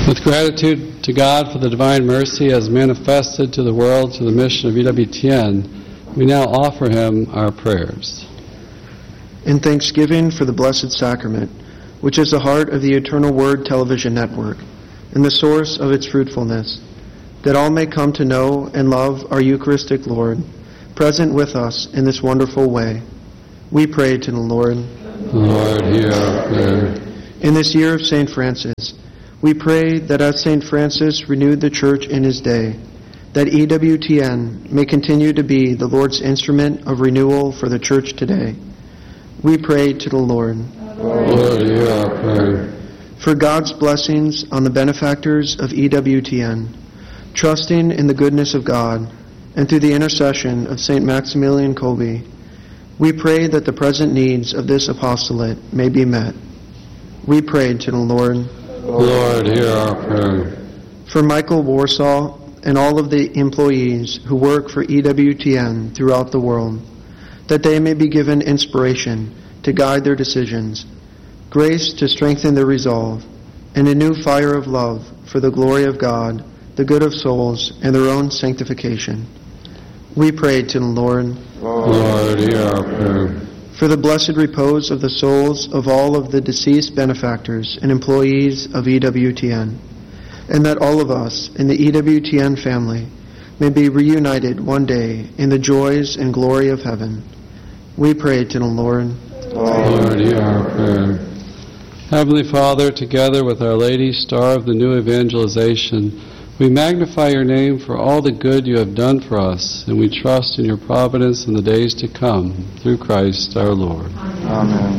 With gratitude to God for the divine mercy as manifested to the world through the mission of EWTN, we now offer Him our prayers. In thanksgiving for the Blessed Sacrament, which is the heart of the Eternal Word television network and the source of its fruitfulness, that all may come to know and love our Eucharistic Lord, present with us in this wonderful way, we pray to the Lord. Lord, hear our prayer. In this year of St. Francis, we pray that as St. Francis renewed the Church in his day, that EWTN may continue to be the Lord's instrument of renewal for the Church today. We pray to the Lord. Lord, hear our prayer. For God's blessings on the benefactors of EWTN, trusting in the goodness of God, and through the intercession of St. Maximilian Kolbe, we pray that the present needs of this apostolate may be met. We pray to the Lord. Lord, hear our prayer. For Michael Warsaw and all of the employees who work for EWTN throughout the world, that they may be given inspiration to guide their decisions, grace to strengthen their resolve, and a new fire of love for the glory of God, the good of souls, and their own sanctification. We pray to the Lord. Lord, hear our prayer. For the blessed repose of the souls of all of the deceased benefactors and employees of EWTN, and that all of us in the EWTN family may be reunited one day in the joys and glory of heaven. We pray to the Lord. Lord, hear our prayer. Heavenly Father, together with Our Lady, Star of the New Evangelization, we magnify your name for all the good you have done for us, and we trust in your providence in the days to come, through Christ our Lord. Amen.